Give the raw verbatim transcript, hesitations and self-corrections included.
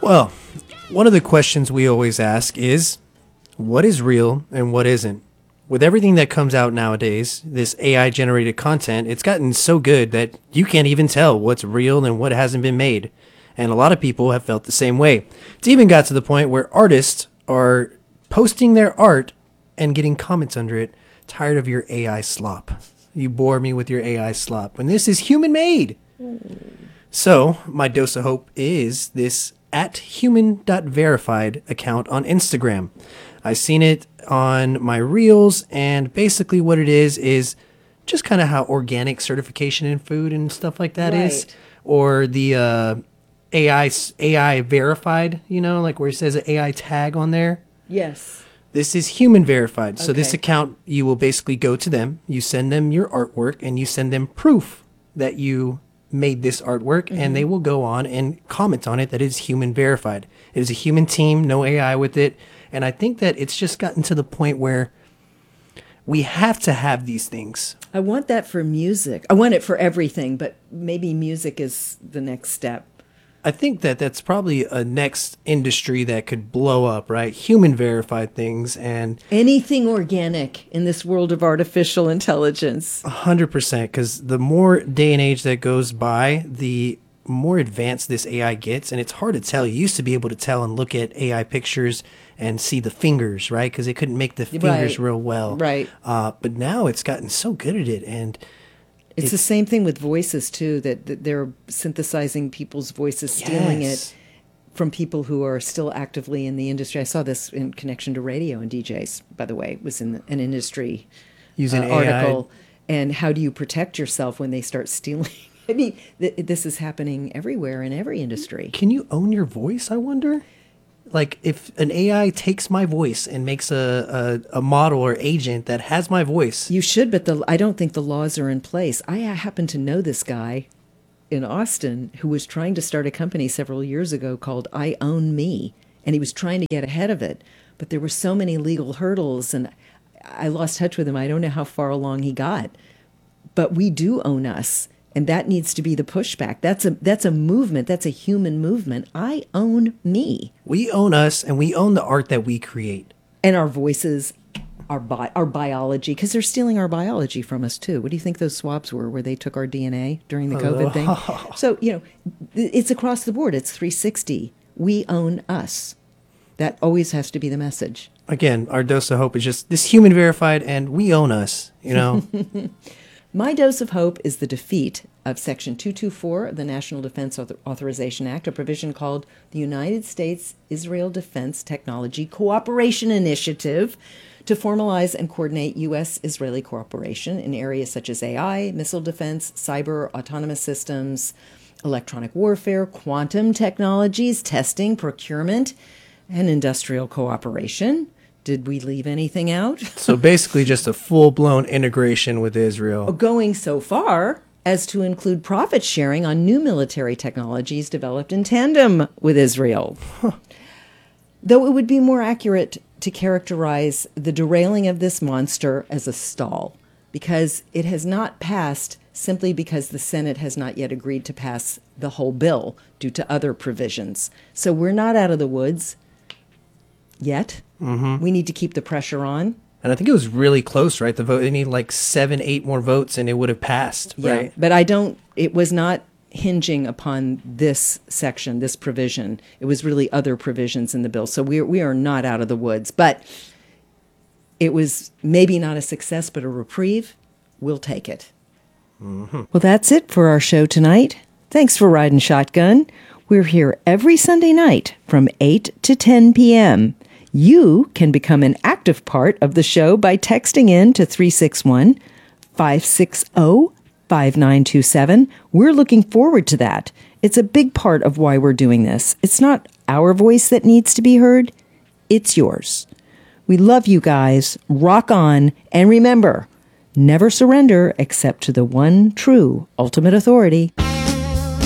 Well, one of the questions we always ask is, what is real and what isn't? With everything that comes out nowadays, this A I-generated content, it's gotten so good that you can't even tell what's real and what hasn't been made. And a lot of people have felt the same way. It's even got to the point where artists are posting their art and getting comments under it, tired of your A I slop. You bore me with your A I slop. And this is human-made. Mm. So, my dose of hope is this at human dot verified account on Instagram. I've seen it on my reels, and basically what it is is just kind of how organic certification in food and stuff like that right. is, or the uh, A I A I verified, you know, like where it says an A I tag on there. Yes. This is human verified. Okay. So this account, you will basically go to them, you send them your artwork, and you send them proof that you made this artwork, mm-hmm. and they will go on and comment on it that it's human verified. It is a human team, no A I with it. And I think that it's just gotten to the point where we have to have these things. I want that for music. I want it for everything, but maybe music is the next step. I think that that's probably a next industry that could blow up, right? Human verified things and... anything organic in this world of artificial intelligence. A hundred percent, because the more day and age that goes by, the more advanced this A I gets, and it's hard to tell. You used to be able to tell and look at A I pictures and see the fingers, right? Because they couldn't make the fingers right. real well. Right. Uh, but now it's gotten so good at it, and... It's, it's the same thing with voices, too, that, that they're synthesizing people's voices, stealing yes. it from people who are still actively in the industry. I saw this in connection to radio and D Js, by the way. It was in an industry Using uh, article. And how do you protect yourself when they start stealing? I mean, th- this is happening everywhere in every industry. Can you own your voice, I wonder? Like, if an A I takes my voice and makes a, a, a model or agent that has my voice. You should, but the, I don't think the laws are in place. I happen to know this guy in Austin who was trying to start a company several years ago called I Own Me, and he was trying to get ahead of it. But there were so many legal hurdles, and I lost touch with him. I don't know how far along he got. But we do own us. And that needs to be the pushback. That's a that's a movement. That's a human movement. I own me. We own us, and we own the art that we create. And our voices, our bi- our biology, because they're stealing our biology from us, too. What do you think those swabs were, where they took our D N A during the COVID oh. thing? So, you know, it's across the board. It's three sixty. We own us. That always has to be the message. Again, our dose of hope is just this human verified, and we own us, you know? My dose of hope is the defeat of Section two twenty-four of the National Defense Author- Authorization Act, a provision called the United States-Israel Defense Technology Cooperation Initiative, to formalize and coordinate U S-Israeli cooperation in areas such as A I, missile defense, cyber, autonomous systems, electronic warfare, quantum technologies, testing, procurement, and industrial cooperation. Did we leave anything out? So basically just a full-blown integration with Israel. Going so far as to include profit sharing on new military technologies developed in tandem with Israel. Huh. Though it would be more accurate to characterize the derailing of this monster as a stall, because it has not passed simply because the Senate has not yet agreed to pass the whole bill due to other provisions. So we're not out of the woods yet. Mm-hmm. We need to keep the pressure on. And I think it was really close, right? The vote, they need like seven, eight more votes and it would have passed, yeah, right? But I don't, it was not hinging upon this section, this provision. It was really other provisions in the bill. So we we are not out of the woods. But it was maybe not a success, but a reprieve. We'll take it. Mm-hmm. Well, that's it for our show tonight. Thanks for riding shotgun. We're here every Sunday night from eight to ten p.m. You can become an active part of the show by texting in to three six one, five six zero, five nine two seven. We're looking forward to that. It's a big part of why we're doing this. It's not our voice that needs to be heard. It's yours. We love you guys. Rock on. And remember, never surrender except to the one true ultimate authority.